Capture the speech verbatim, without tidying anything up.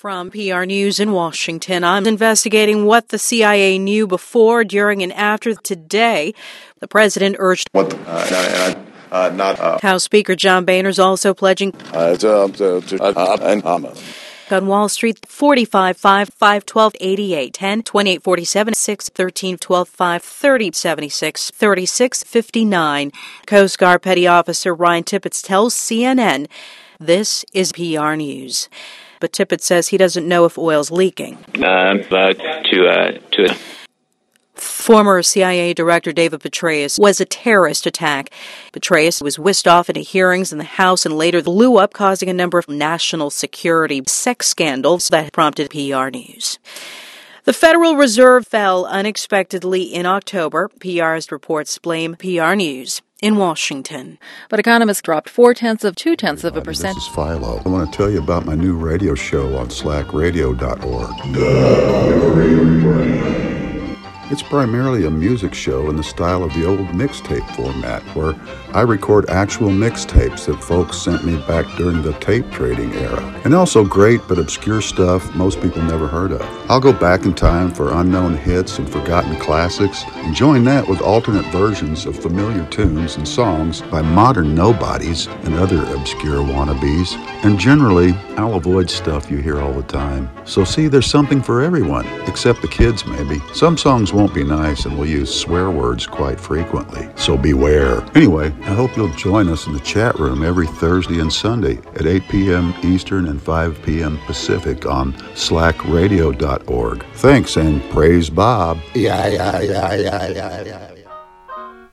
From P R News in Washington, I'm investigating what the C I A knew before, during, and after today. The president urged what the, uh, uh, not uh, House Speaker John Boehner is also pledging uh, to, to, to, uh, and, um, on Wall Street, forty-five five five twelve eighty-eight ten twenty-eight forty-seven six thirteen twelve five thirty seventy-six thirty-six fifty-nine. Coast Guard Petty Officer Ryan Tippett tells C N N this is P R News. But Tippett says he doesn't know if oil's leaking. Uh, but to uh, to. Former C I A Director David Petraeus was a terrorist attack. Petraeus was whisked off into hearings in the House and later blew up, causing a number of national security sex scandals that prompted P R News. The Federal Reserve fell unexpectedly in October. P R's reports blame P R News in Washington. But economists dropped four-tenths of two-tenths of a percent. This is Philo. I want to tell you about my new radio show on slack radio dot org. It's primarily a music show in the style of the old mixtape format, where I record actual mixtapes that folks sent me back during the tape trading era. And also great but obscure stuff most people never heard of. I'll go back in time for unknown hits and forgotten classics, and join that with alternate versions of familiar tunes and songs by modern nobodies and other obscure wannabes. And generally, I'll avoid stuff you hear all the time. So see, there's something for everyone, except the kids maybe. Some songs won't be nice and will use swear words quite frequently, so beware. Anyway, I hope you'll join us in the chat room every Thursday and Sunday at eight p.m. Eastern and five p.m. Pacific on slack radio dot org. Thanks and praise Bob. Yeah, yeah, yeah, yeah, yeah, yeah.